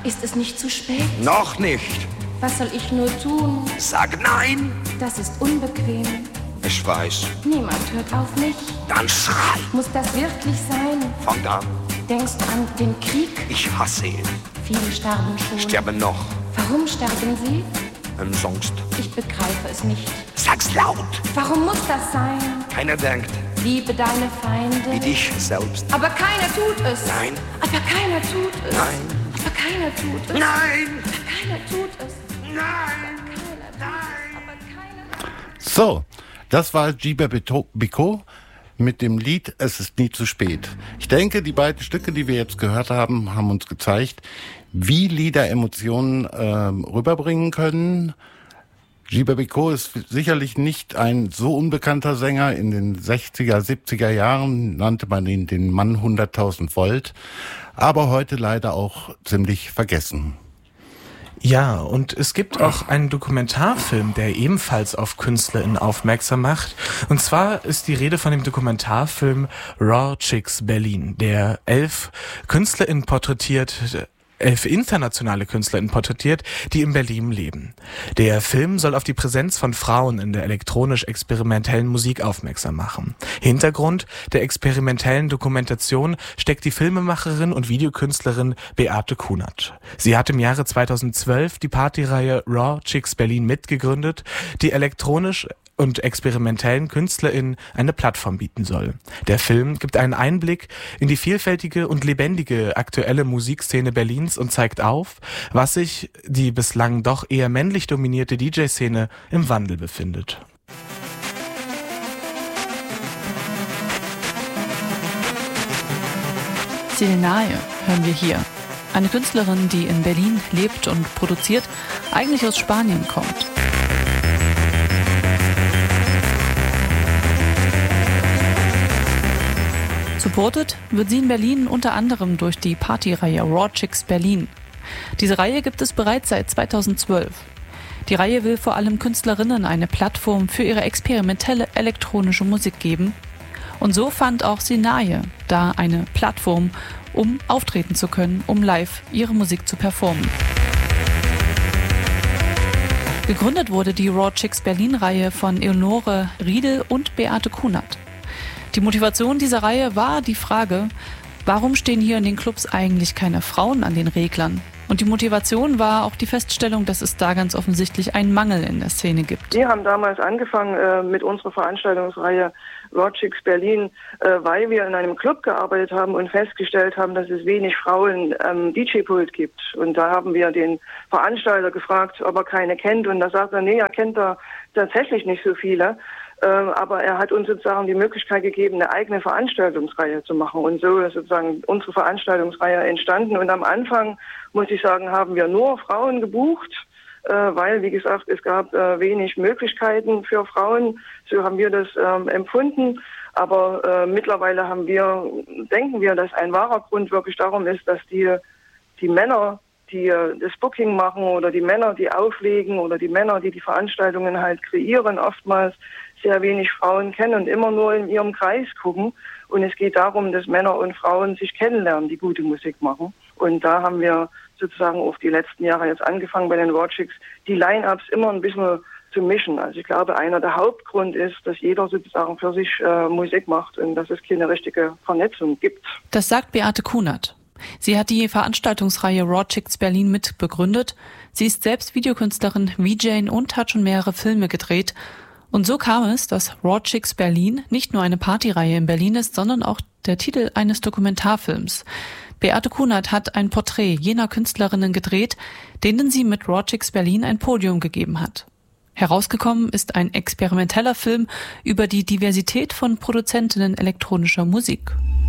Ist es nicht zu spät? Noch nicht. Was soll ich nur tun? Sag nein. Das ist unbequem. Ich weiß. Niemand hört auf mich. Dann schrei. Muss das wirklich sein? Fang an. Denkst du an den Krieg? Ich hasse ihn. Viele starben schon. Sterben noch. Warum sterben sie? Sonst. Ich begreife es nicht. Sag's laut. Warum muss das sein? Keiner denkt. Liebe deine Feinde. Wie dich selbst. Aber keiner tut es. Nein. Aber keiner tut es. Nein. Aber keiner tut es. Nein. Aber keiner tut es. Nein. Aber keiner. So, das war Giba Biko mit dem Lied Es ist nie zu spät. Ich denke, die beiden Stücke, die wir jetzt gehört haben, haben uns gezeigt, wie Lieder Emotionen rüberbringen können. Giba Biko ist sicherlich nicht ein so unbekannter Sänger. In den 60er, 70er Jahren nannte man ihn den Mann 100.000 Volt, aber heute leider auch ziemlich vergessen. Ja, und es gibt auch einen Dokumentarfilm, der ebenfalls auf KünstlerInnen aufmerksam macht. Und zwar ist die Rede von dem Dokumentarfilm Raw Chicks Berlin, der 11 KünstlerInnen porträtiert, 11 internationale KünstlerInnen porträtiert, die in Berlin leben. Der Film soll auf die Präsenz von Frauen in der elektronisch-experimentellen Musik aufmerksam machen. Hintergrund der experimentellen Dokumentation steckt die Filmemacherin und Videokünstlerin Beate Kunert. Sie hat im Jahre 2012 die Partyreihe Raw Chicks Berlin mitgegründet, die elektronisch und experimentellen KünstlerInnen eine Plattform bieten soll. Der Film gibt einen Einblick in die vielfältige und lebendige aktuelle Musikszene Berlins und zeigt auf, was sich die bislang doch eher männlich dominierte DJ-Szene im Wandel befindet. Silenaje hören wir hier. Eine Künstlerin, die in Berlin lebt und produziert, eigentlich aus Spanien kommt. Supported wird sie in Berlin unter anderem durch die Partyreihe Raw Chicks Berlin. Diese Reihe gibt es bereits seit 2012. Die Reihe will vor allem Künstlerinnen eine Plattform für ihre experimentelle elektronische Musik geben. Und so fand auch Silenaje da eine Plattform, um auftreten zu können, um live ihre Musik zu performen. Gegründet wurde die Raw Chicks Berlin-Reihe von Eleonore Riedel und Beate Kunert. Die Motivation dieser Reihe war die Frage, warum stehen hier in den Clubs eigentlich keine Frauen an den Reglern? Und die Motivation war auch die Feststellung, dass es da ganz offensichtlich einen Mangel in der Szene gibt. Wir haben damals angefangen mit unserer Veranstaltungsreihe Raw Chicks Berlin, weil wir in einem Club gearbeitet haben und festgestellt haben, dass es wenig Frauen am DJ-Pult gibt. Und da haben wir den Veranstalter gefragt, ob er keine kennt. Und da sagt er, nee, er kennt da tatsächlich nicht so viele. Aber er hat uns sozusagen die Möglichkeit gegeben, eine eigene Veranstaltungsreihe zu machen. Und so ist sozusagen unsere Veranstaltungsreihe entstanden. Und am Anfang, muss ich sagen, haben wir nur Frauen gebucht, weil, wie gesagt, es gab wenig Möglichkeiten für Frauen. So haben wir das empfunden. Aber mittlerweile denken wir, dass ein wahrer Grund wirklich darum ist, dass die Männer, die das Booking machen oder die Männer, die auflegen oder die Männer, die die Veranstaltungen halt kreieren, oftmals sehr wenig Frauen kennen und immer nur in ihrem Kreis gucken. Und es geht darum, dass Männer und Frauen sich kennenlernen, die gute Musik machen. Und da haben wir sozusagen auf die letzten Jahre jetzt angefangen bei den Raw Chicks, die Line-Ups immer ein bisschen zu mischen. Also ich glaube, einer der Hauptgrund ist, dass jeder sozusagen für sich Musik macht und dass es keine richtige Vernetzung gibt. Das sagt Beate Kunert. Sie hat die Veranstaltungsreihe Raw Chicks Berlin mitbegründet. Sie ist selbst Videokünstlerin, VJ und hat schon mehrere Filme gedreht. Und so kam es, dass Raw Chicks Berlin nicht nur eine Partyreihe in Berlin ist, sondern auch der Titel eines Dokumentarfilms. Beate Kunert hat ein Porträt jener Künstlerinnen gedreht, denen sie mit Raw Chicks Berlin ein Podium gegeben hat. Herausgekommen ist ein experimenteller Film über die Diversität von Produzentinnen elektronischer Musik.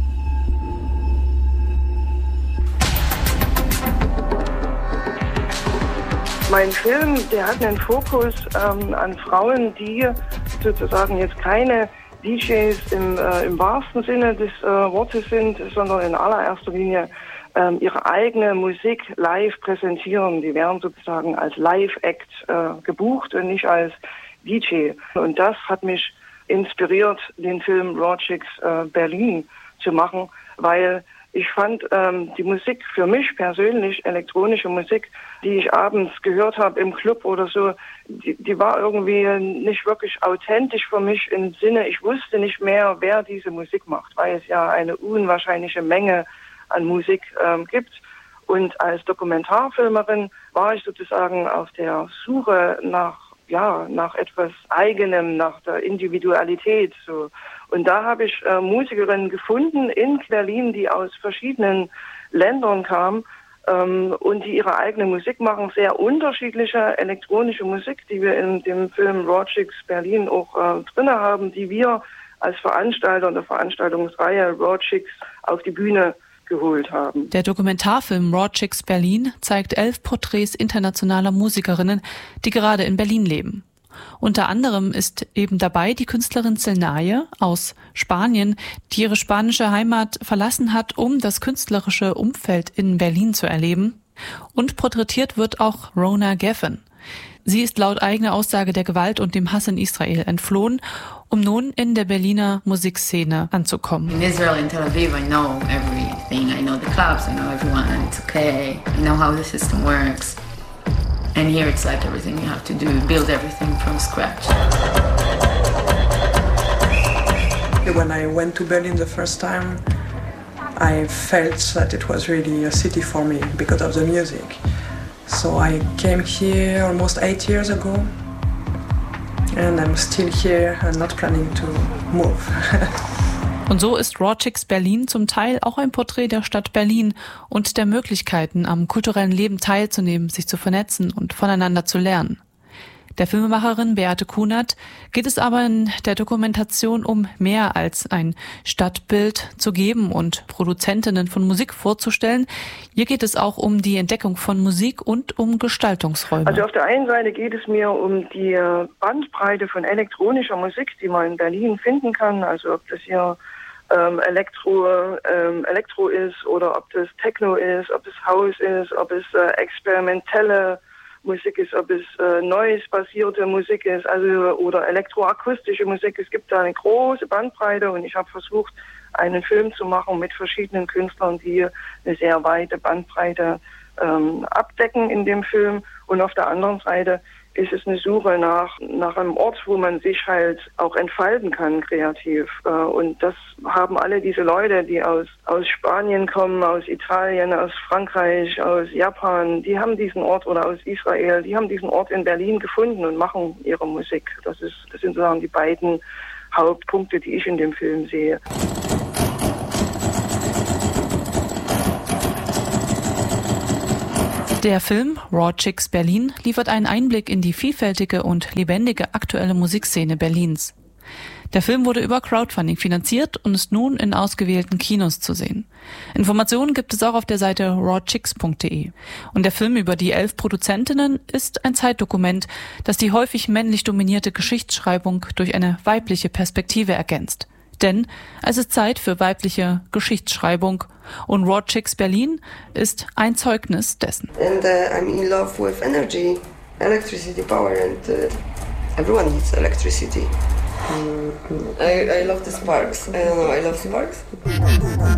Mein Film, der hat einen Fokus an Frauen, die sozusagen jetzt keine DJs im wahrsten Sinne des Wortes sind, sondern in allererster Linie ihre eigene Musik live präsentieren. Die werden sozusagen als Live-Act gebucht und nicht als DJ. Und das hat mich inspiriert, den Film Raw Chicks Berlin zu machen, weil Ich fand die Musik für mich persönlich, elektronische Musik, die ich abends gehört habe im Club oder so, die war irgendwie nicht wirklich authentisch für mich im Sinne, ich wusste nicht mehr, wer diese Musik macht, weil es ja eine unwahrscheinliche Menge an Musik gibt. Und als Dokumentarfilmerin war ich sozusagen auf der Suche nach etwas Eigenem, nach der Individualität. So. Und da habe ich Musikerinnen gefunden in Berlin, die aus verschiedenen Ländern kamen und die ihre eigene Musik machen, sehr unterschiedliche elektronische Musik, die wir in dem Film Raw Chicks Berlin auch drin haben, die wir als Veranstalter der Veranstaltungsreihe Raw Chicks auf die Bühne geholt haben. Der Dokumentarfilm Raw Chicks Berlin zeigt 11 Porträts internationaler Musikerinnen, die gerade in Berlin leben. Unter anderem ist eben dabei die Künstlerin Selnaye aus Spanien, die ihre spanische Heimat verlassen hat, um das künstlerische Umfeld in Berlin zu erleben. Und porträtiert wird auch Rona Geffen. Sie ist laut eigener Aussage der Gewalt und dem Hass in Israel entflohen, um nun in der Berliner Musikszene anzukommen. In Israel, in Tel Aviv, I know everything. I know the clubs, I know everyone, and it's okay. I know how the system works. And here it's like everything you have to do, build everything from scratch. When I went to Berlin the first time, I felt that it was really a city for me because of the music. So I came here almost 8 years ago, and I'm still here and not planning to move. Und so ist Raw Chicks Berlin zum Teil auch ein Porträt der Stadt Berlin und der Möglichkeiten, am kulturellen Leben teilzunehmen, sich zu vernetzen und voneinander zu lernen. Der Filmemacherin Beate Kunert geht es aber in der Dokumentation um mehr als ein Stadtbild zu geben und Produzentinnen von Musik vorzustellen. Hier geht es auch um die Entdeckung von Musik und um Gestaltungsräume. Also auf der einen Seite geht es mir um die Bandbreite von elektronischer Musik, die man in Berlin finden kann. Also ob das hier Elektro ist oder ob das Techno ist, ob es House ist, ob es experimentelle Musik ist, ob es Noise-basierte Musik ist, also oder elektroakustische Musik. Es gibt da eine große Bandbreite und ich habe versucht, einen Film zu machen mit verschiedenen Künstlern, die eine sehr weite Bandbreite abdecken in dem Film. Und auf der anderen Seite ist es eine Suche nach einem Ort, wo man sich halt auch entfalten kann kreativ. Und das haben alle diese Leute, die aus Spanien kommen, aus Italien, aus Frankreich, aus Japan, die haben diesen Ort, oder aus Israel, die haben diesen Ort in Berlin gefunden und machen ihre Musik. Das sind sozusagen die beiden Hauptpunkte, die ich in dem Film sehe. Der Film Raw Chicks Berlin liefert einen Einblick in die vielfältige und lebendige aktuelle Musikszene Berlins. Der Film wurde über Crowdfunding finanziert und ist nun in ausgewählten Kinos zu sehen. Informationen gibt es auch auf der Seite rawchicks.de. Und der Film über die 11 Produzentinnen ist ein Zeitdokument, das die häufig männlich dominierte Geschichtsschreibung durch eine weibliche Perspektive ergänzt. Denn es ist Zeit für weibliche Geschichtsschreibung und Raw Chicks Berlin ist ein Zeugnis dessen. And I'm in love with energy, electricity, power, and everyone needs electricity. I love the sparks. I don't know, I love sparks.